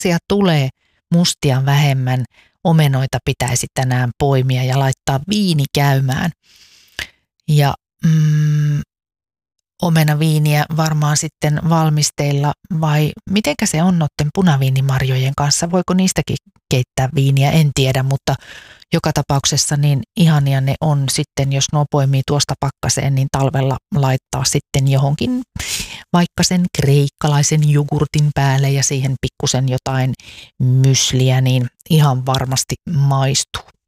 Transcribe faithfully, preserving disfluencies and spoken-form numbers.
Marsia tulee, mustia vähemmän, omenoita pitäisi tänään poimia ja laittaa viini käymään. Ja mm, omenaviiniä varmaan sitten valmisteilla vai mitenkä se on noiden punaviinimarjojen kanssa? Voiko niistäkin keittää viiniä? En tiedä, mutta joka tapauksessa niin ihania ne on sitten, jos nuo poimii tuosta pakkaseen, niin talvella laittaa sitten johonkin vaikka sen kreikkalaisen jogurtin päälle ja siihen pikkusen jotain mysliä, niin ihan varmasti maistuu.